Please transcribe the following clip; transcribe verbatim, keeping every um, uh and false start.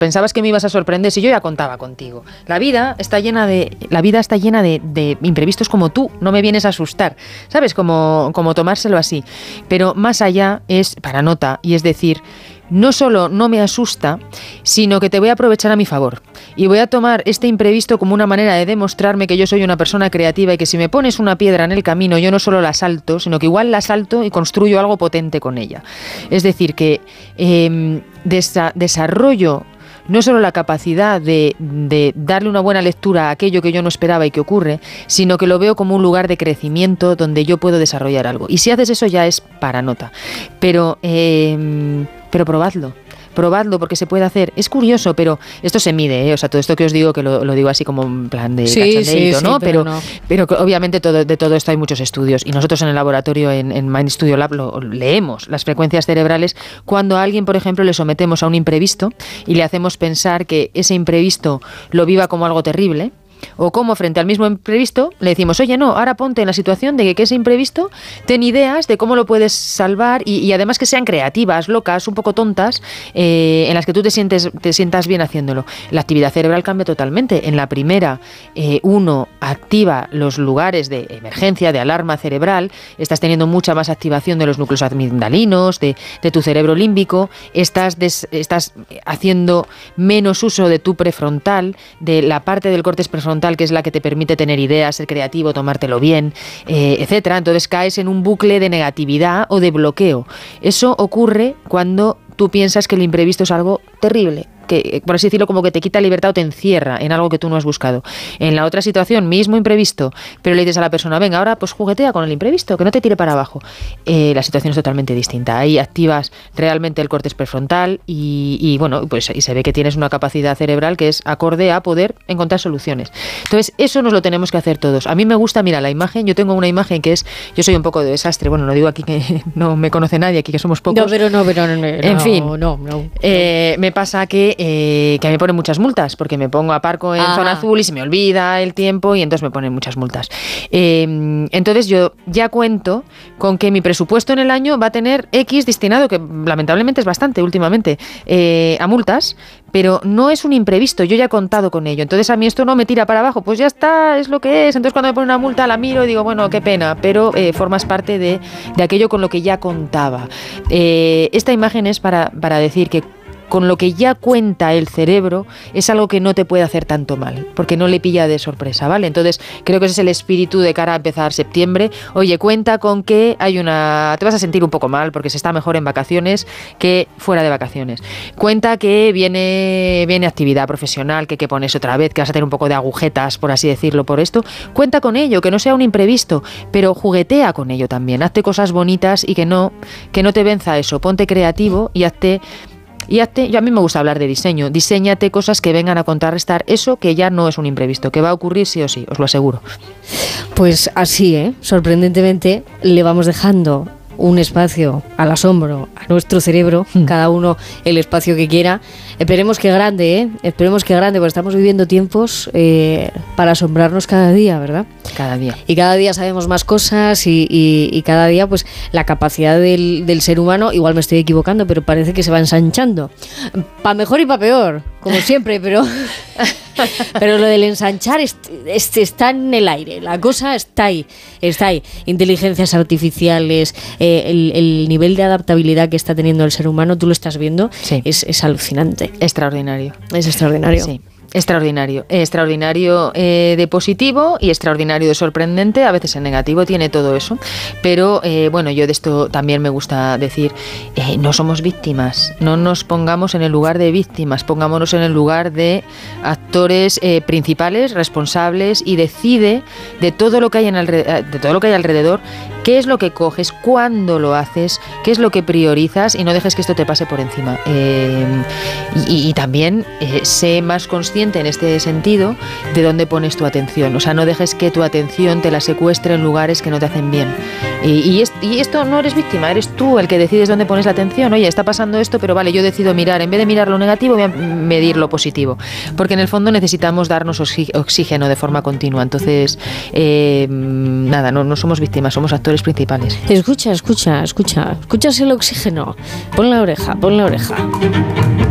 Pensabas que me ibas a sorprender si yo ya contaba contigo. La vida está llena de, la vida está llena de, de imprevistos como tú. No me vienes a asustar, ¿sabes? Como, como tomárselo así. Pero más allá es para nota, y es decir, no solo no me asusta, sino que te voy a aprovechar a mi favor. Y voy a tomar este imprevisto como una manera de demostrarme que yo soy una persona creativa y que si me pones una piedra en el camino, yo no solo la salto, sino que igual la salto y construyo algo potente con ella. Es decir, que eh, desa- desarrollo no solo la capacidad de, de darle una buena lectura a aquello que yo no esperaba y que ocurre, sino que lo veo como un lugar de crecimiento donde yo puedo desarrollar algo. Y si haces eso ya es para nota. Pero, eh, pero probadlo. Probadlo porque se puede hacer. Es curioso, pero esto se mide, ¿eh? O sea, todo esto que os digo, que lo, lo digo así como en plan de sí, cachondeito, sí, ¿no? Sí, pero, pero, no. pero obviamente todo, de todo esto hay muchos estudios. Y nosotros en el laboratorio, en, en Mind Studio Lab, lo, leemos las frecuencias cerebrales cuando a alguien, por ejemplo, le sometemos a un imprevisto y le hacemos pensar que ese imprevisto lo viva como algo terrible. O como frente al mismo imprevisto le decimos, oye, no, ahora ponte en la situación de que, que ese imprevisto, ten ideas de cómo lo puedes salvar y, y además que sean creativas, locas, un poco tontas, eh, en las que tú te sientes te sientas bien haciéndolo. La actividad cerebral cambia totalmente. En la primera, eh, uno activa los lugares de emergencia, de alarma cerebral, estás teniendo mucha más activación de los núcleos amigdalinos, de, de tu cerebro límbico, estás, des, estás haciendo menos uso de tu prefrontal, de la parte del córtex prefrontal que es la que te permite tener ideas, ser creativo, tomártelo bien, eh, etcétera. Entonces caes en un bucle de negatividad o de bloqueo. Eso ocurre cuando tú piensas que el imprevisto es algo terrible, que, por así decirlo, como que te quita libertad o te encierra en algo que tú no has buscado. En la otra situación, mismo imprevisto, pero le dices a la persona, venga, ahora pues juguetea con el imprevisto, que no te tire para abajo. Eh, la situación es totalmente distinta. Ahí activas realmente el córtex prefrontal y, y bueno, pues y se ve que tienes una capacidad cerebral que es acorde a poder encontrar soluciones. Entonces, eso nos lo tenemos que hacer todos. A mí me gusta, mira, la imagen, yo tengo una imagen que es, yo soy un poco de desastre, bueno, no digo aquí que no me conoce nadie, aquí que somos pocos. No, pero no, pero no, no, en fin, no, no, no. Eh, me pasa que Eh, que me ponen muchas multas porque me pongo aparco en Ajá. zona azul y se me olvida el tiempo y entonces me ponen muchas multas. Eh, entonces yo ya cuento con que mi presupuesto en el año va a tener X destinado, que lamentablemente es bastante últimamente, eh, a multas, pero no es un imprevisto, yo ya he contado con ello. Entonces a mí esto no me tira para abajo, pues ya está, es lo que es. Entonces cuando me ponen una multa la miro y digo, bueno, qué pena, pero eh, formas parte de, de aquello con lo que ya contaba. Eh, esta imagen es para, para decir que con lo que ya cuenta el cerebro es algo que no te puede hacer tanto mal, porque no le pilla de sorpresa, ¿vale? Entonces creo que ese es el espíritu de cara a empezar septiembre. Oye, cuenta con que hay una... te vas a sentir un poco mal porque se está mejor en vacaciones que fuera de vacaciones. Cuenta que viene, viene actividad profesional, que hay que ponerse otra vez, que vas a tener un poco de agujetas, por así decirlo, por esto. Cuenta con ello, que no sea un imprevisto, pero juguetea con ello también. Hazte cosas bonitas y que no, que no te venza eso. Ponte creativo y hazte... Y hazte, yo a mí me gusta hablar de diseño, diséñate cosas que vengan a contrarrestar eso que ya no es un imprevisto, que va a ocurrir sí o sí, os lo aseguro. Pues así, ¿eh? Sorprendentemente le vamos dejando un espacio al asombro a nuestro cerebro, mm. cada uno el espacio que quiera. Esperemos que grande, ¿eh? Esperemos que grande, porque estamos viviendo tiempos eh, para asombrarnos cada día, ¿verdad? Cada día. Y cada día sabemos más cosas y, y, y cada día pues la capacidad del, del ser humano, igual me estoy equivocando, pero parece que se va ensanchando. Para mejor y para peor, como siempre, pero... Pero lo del ensanchar es, es, está en el aire, la cosa está ahí, está ahí. Inteligencias artificiales, eh, el, el nivel de adaptabilidad que está teniendo el ser humano, tú lo estás viendo, sí. es, es alucinante. Extraordinario. Es extraordinario. Sí. Extraordinario, extraordinario eh, de positivo y extraordinario de sorprendente, a veces en negativo, tiene todo eso, pero eh, bueno, yo de esto también me gusta decir, eh, no somos víctimas, no nos pongamos en el lugar de víctimas, pongámonos en el lugar de actores eh, principales, responsables, y decide de todo lo que hay en alrededor, de todo lo que hay alrededor, qué es lo que coges, cuándo lo haces, qué es lo que priorizas, y no dejes que esto te pase por encima. Eh, y, y también eh, sé más consciente en este sentido de dónde pones tu atención. O sea, no dejes que tu atención te la secuestre en lugares que no te hacen bien. Y, y, es, y esto no eres víctima, eres tú el que decides dónde pones la atención. Oye, está pasando esto, pero vale, yo decido mirar, en vez de mirar lo negativo, voy a medir lo positivo. Porque en el fondo necesitamos darnos oxígeno de forma continua. Entonces, eh, nada, no, no somos víctimas, somos actores principales. Escucha, escucha, escucha. Escuchas el oxígeno. Pon la oreja, pon la oreja.